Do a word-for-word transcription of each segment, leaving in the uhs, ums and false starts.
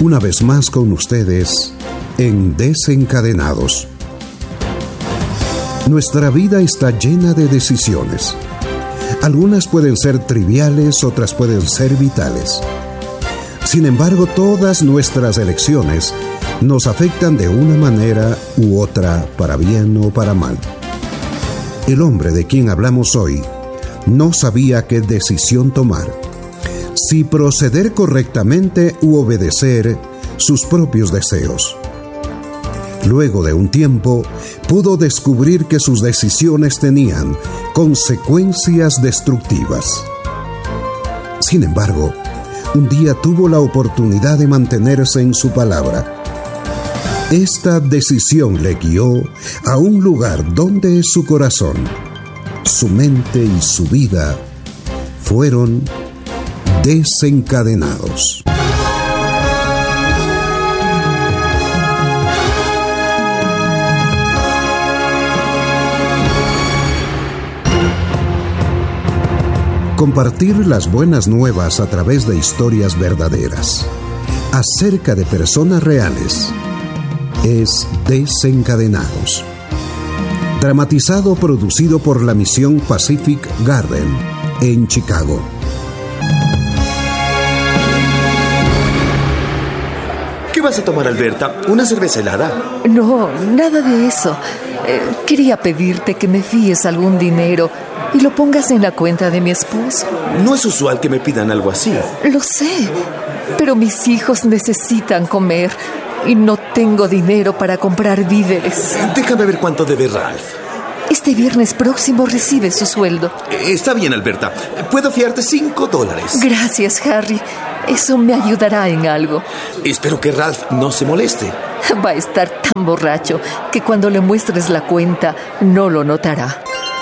una vez más con ustedes en Desencadenados. Nuestra vida está llena de decisiones. Algunas pueden ser triviales, otras pueden ser vitales. Sin embargo, todas nuestras elecciones nos afectan de una manera u otra, para bien o para mal. El hombre de quien hablamos hoy no sabía qué decisión tomar, si proceder correctamente u obedecer sus propios deseos. Luego de un tiempo, pudo descubrir que sus decisiones tenían consecuencias destructivas. Sin embargo, un día tuvo la oportunidad de mantenerse en su palabra. Esta decisión le guió a un lugar donde su corazón, su mente y su vida fueron desencadenados. Compartir las buenas nuevas a través de historias verdaderas, acerca de personas reales, es Desencadenados. Dramatizado, producido por la misión Pacific Garden en Chicago. ¿Qué vas a tomar, Alberta? ¿Una cerveza helada? No, nada de eso. Eh, quería pedirte que me fíes algún dinero y lo pongas en la cuenta de mi esposo. No es usual que me pidan algo así. Lo sé, pero mis hijos necesitan comer y no tengo dinero para comprar víveres. Déjame ver cuánto debe Ralph. Este viernes próximo recibe su sueldo. Está bien, Alberta. Puedo fiarte cinco dólares. Gracias, Harry. Eso me ayudará en algo. Espero que Ralph no se moleste. Va a estar tan borracho que cuando le muestres la cuenta no lo notará.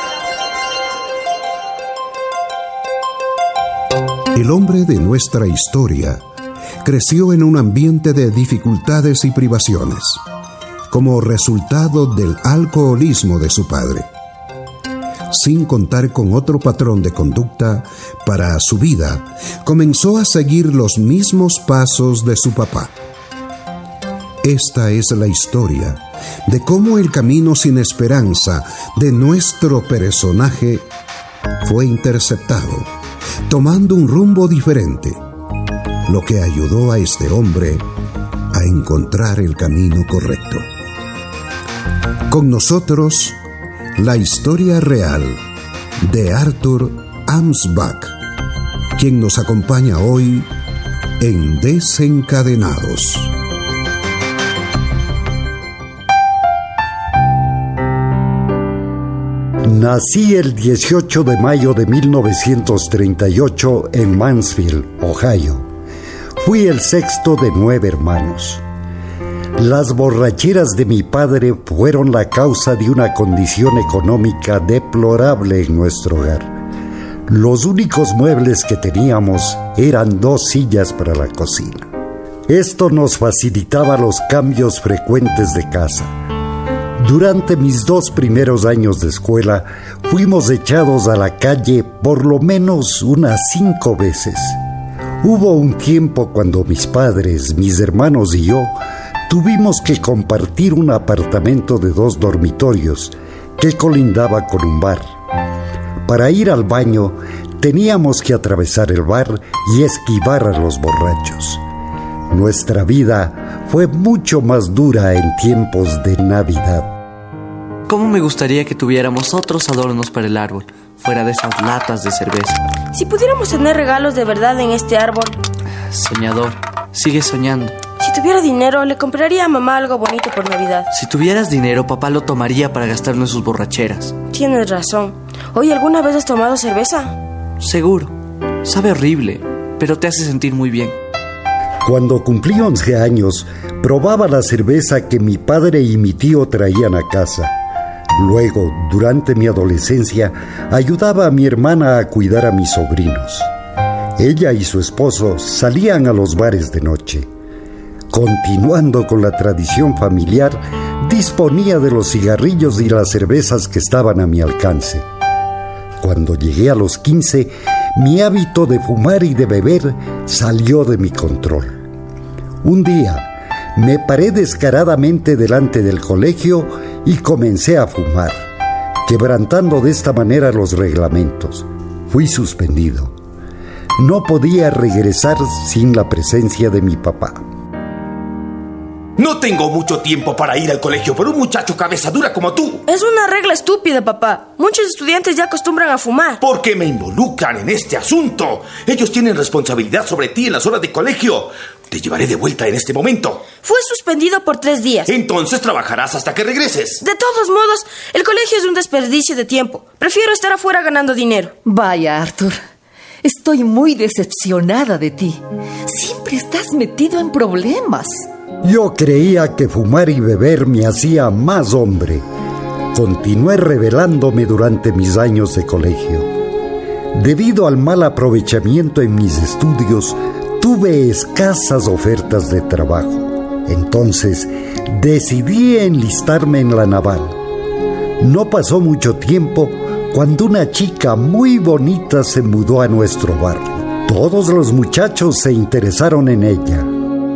El hombre de nuestra historia creció en un ambiente de dificultades y privaciones, como resultado del alcoholismo de su padre. Sin contar con otro patrón de conducta para su vida, comenzó a seguir los mismos pasos de su papá. Esta es la historia de cómo el camino sin esperanza de nuestro personaje fue interceptado, tomando un rumbo diferente, lo que ayudó a este hombre a encontrar el camino correcto. Con nosotros, la historia real de Arthur Amsbach, quien nos acompaña hoy en Desencadenados. Nací el dieciocho de mayo de mil novecientos treinta y ocho en Mansfield, Ohio. Fui el sexto de nueve hermanos. Las borracheras de mi padre fueron la causa de una condición económica deplorable en nuestro hogar. Los únicos muebles que teníamos eran dos sillas para la cocina. Esto nos facilitaba los cambios frecuentes de casa. Durante mis dos primeros años de escuela, fuimos echados a la calle por lo menos unas cinco veces. Hubo un tiempo cuando mis padres, mis hermanos y yo tuvimos que compartir un apartamento de dos dormitorios que colindaba con un bar. Para ir al baño, teníamos que atravesar el bar y esquivar a los borrachos. Nuestra vida fue mucho más dura en tiempos de Navidad. ¿Cómo me gustaría que tuviéramos otros adornos para el árbol, fuera de esas latas de cerveza? Si pudiéramos tener regalos de verdad en este árbol. Soñador, sigue soñando. Si tuviera dinero, le compraría a mamá algo bonito por Navidad. Si tuvieras dinero, papá lo tomaría para gastarlo en sus borracheras. Tienes razón. Oye, ¿alguna vez has tomado cerveza? Seguro. Sabe horrible, pero te hace sentir muy bien. Cuando cumplí once años, probaba la cerveza que mi padre y mi tío traían a casa. Luego, durante mi adolescencia, ayudaba a mi hermana a cuidar a mis sobrinos. Ella y su esposo salían a los bares de noche. Continuando con la tradición familiar, disponía de los cigarrillos y las cervezas que estaban a mi alcance. Cuando llegué a los quince, mi hábito de fumar y de beber salió de mi control. Un día me paré descaradamente delante del colegio y comencé a fumar, quebrantando de esta manera los reglamentos. Fui suspendido. No podía regresar sin la presencia de mi papá. No tengo mucho tiempo para ir al colegio por un muchacho cabeza dura como tú. Es una regla estúpida, papá. Muchos estudiantes ya acostumbran a fumar. ¿Por qué me involucran en este asunto? Ellos tienen responsabilidad sobre ti en las horas de colegio. Te llevaré de vuelta en este momento. Fue suspendido por tres días. Entonces trabajarás hasta que regreses. De todos modos, el colegio es un desperdicio de tiempo. Prefiero estar afuera ganando dinero. Vaya, Arthur. Estoy muy decepcionada de ti. Siempre estás metido en problemas. Yo creía que fumar y beber me hacía más hombre. Continué rebelándome durante mis años de colegio. Debido al mal aprovechamiento en mis estudios, tuve escasas ofertas de trabajo. Entonces, decidí enlistarme en la naval. No pasó mucho tiempo cuando una chica muy bonita se mudó a nuestro barrio. Todos los muchachos se interesaron en ella.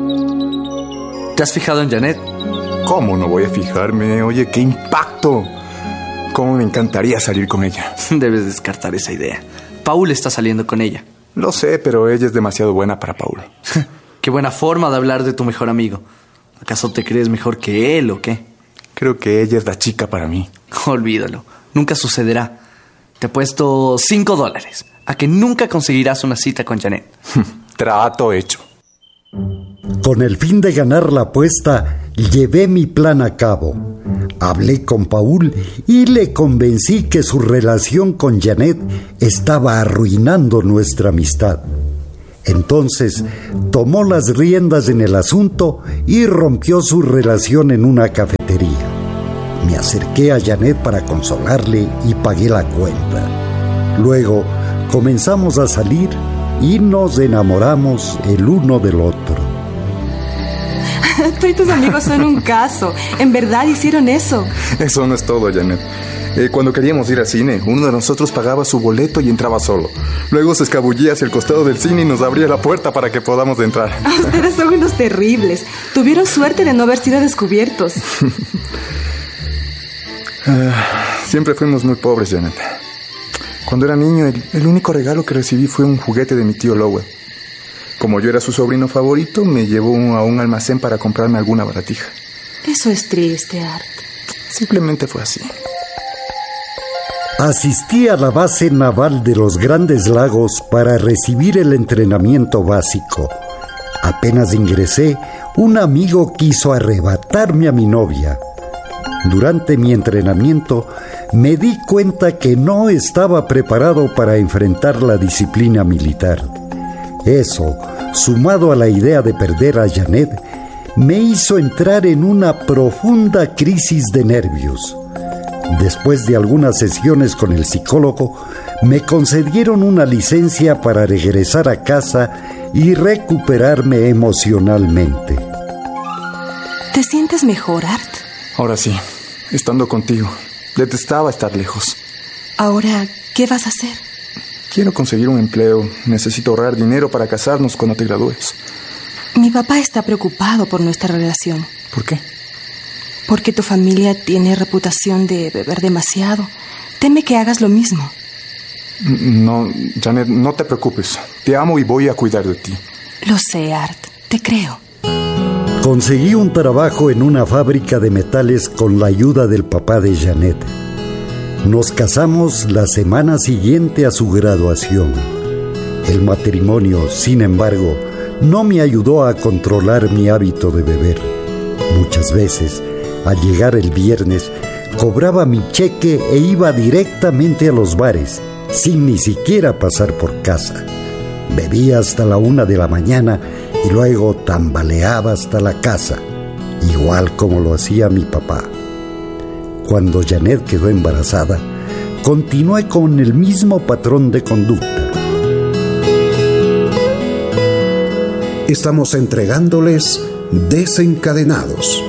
¿Te has fijado en Janet? ¿Cómo no voy a fijarme? Oye, ¡qué impacto! ¿Cómo me encantaría salir con ella? Debes descartar esa idea. Paul está saliendo con ella. Lo sé, pero ella es demasiado buena para Paul. Qué buena forma de hablar de tu mejor amigo. ¿Acaso te crees mejor que él o qué? Creo que ella es la chica para mí. Olvídalo. Nunca sucederá. Te he puesto cinco dólares a que nunca conseguirás una cita con Janet. Trato hecho. Con el fin de ganar la apuesta, llevé mi plan a cabo. Hablé con Paul y le convencí que su relación con Janet estaba arruinando nuestra amistad. Entonces, tomó las riendas en el asunto y rompió su relación en una cafetería. Me acerqué a Janet para consolarle y pagué la cuenta. Luego, comenzamos a salir y nos enamoramos el uno del otro. Tú y tus amigos son un caso. En verdad hicieron eso. Eso no es todo, Janet. Eh, cuando queríamos ir al cine, uno de nosotros pagaba su boleto y entraba solo. Luego se escabullía hacia el costado del cine y nos abría la puerta para que podamos entrar. Ustedes son unos terribles. Tuvieron suerte de no haber sido descubiertos. uh, siempre fuimos muy pobres, Janet. Cuando era niño, el, el único regalo que recibí fue un juguete de mi tío Lowell. Como yo era su sobrino favorito, me llevó a un almacén para comprarme alguna baratija. Eso es triste, Art. Simplemente fue así. Asistí a la base naval de los Grandes Lagos para recibir el entrenamiento básico. Apenas ingresé, un amigo quiso arrebatarme a mi novia. Durante mi entrenamiento, me di cuenta que no estaba preparado para enfrentar la disciplina militar. Eso, sumado a la idea de perder a Janet, me hizo entrar en una profunda crisis de nervios. Después de algunas sesiones con el psicólogo, me concedieron una licencia para regresar a casa y recuperarme emocionalmente. ¿Te sientes mejor, Art? Ahora sí, estando contigo. Detestaba estar lejos. Ahora, ¿qué vas a hacer? Quiero conseguir un empleo. Necesito ahorrar dinero para casarnos cuando te gradúes. Mi papá está preocupado por nuestra relación. ¿Por qué? Porque tu familia tiene reputación de beber demasiado. Teme que hagas lo mismo. No, Janet, no te preocupes. Te amo y voy a cuidar de ti. Lo sé, Art. Te creo. Conseguí un trabajo en una fábrica de metales con la ayuda del papá de Janet. Nos casamos la semana siguiente a su graduación. El matrimonio, sin embargo, no me ayudó a controlar mi hábito de beber. Muchas veces, al llegar el viernes, cobraba mi cheque e iba directamente a los bares, sin ni siquiera pasar por casa. Bebía hasta la una de la mañana y luego tambaleaba hasta la casa, igual como lo hacía mi papá. Cuando Janet quedó embarazada, continué con el mismo patrón de conducta. Estamos entregándoles Desencadenados.